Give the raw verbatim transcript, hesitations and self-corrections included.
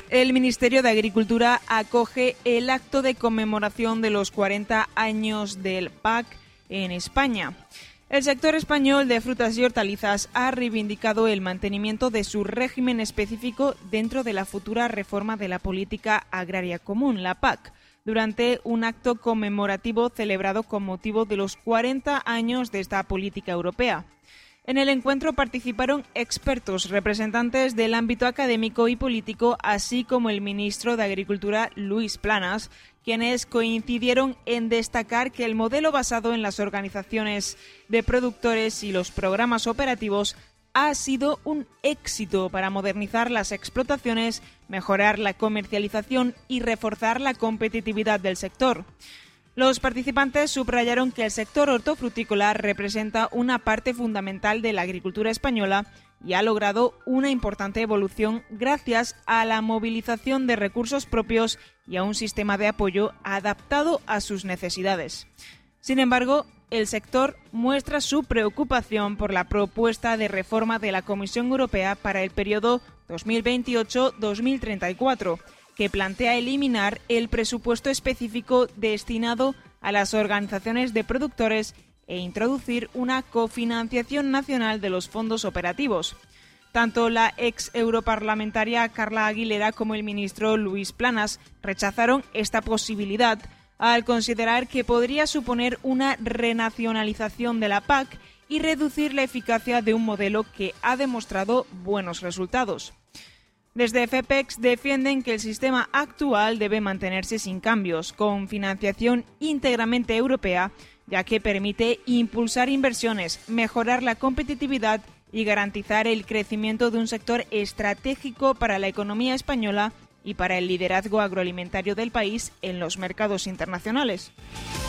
El Ministerio de Agricultura acoge el acto de conmemoración de los cuarenta años del P A C en España. El sector español de frutas y hortalizas ha reivindicado el mantenimiento de su régimen específico dentro de la futura reforma de la política agraria común, la P A C, durante un acto conmemorativo celebrado con motivo de los cuarenta años de esta política europea. En el encuentro participaron expertos, representantes del ámbito académico y político, así como el ministro de Agricultura, Luis Planas, quienes coincidieron en destacar que el modelo basado en las organizaciones de productores y los programas operativos ha sido un éxito para modernizar las explotaciones, mejorar la comercialización y reforzar la competitividad del sector. Los participantes subrayaron que el sector hortofrutícola representa una parte fundamental de la agricultura española y ha logrado una importante evolución gracias a la movilización de recursos propios y a un sistema de apoyo adaptado a sus necesidades. Sin embargo, el sector muestra su preocupación por la propuesta de reforma de la Comisión Europea para el periodo dos mil veintiocho a dos mil treinta y cuatro, que plantea eliminar el presupuesto específico destinado a las organizaciones de productores e introducir una cofinanciación nacional de los fondos operativos. Tanto la ex europarlamentaria Carla Aguilera como el ministro Luis Planas rechazaron esta posibilidad al considerar que podría suponer una renacionalización de la P A C y reducir la eficacia de un modelo que ha demostrado buenos resultados. Desde FEPEX defienden que el sistema actual debe mantenerse sin cambios, con financiación íntegramente europea, ya que permite impulsar inversiones, mejorar la competitividad y garantizar el crecimiento de un sector estratégico para la economía española y para el liderazgo agroalimentario del país en los mercados internacionales.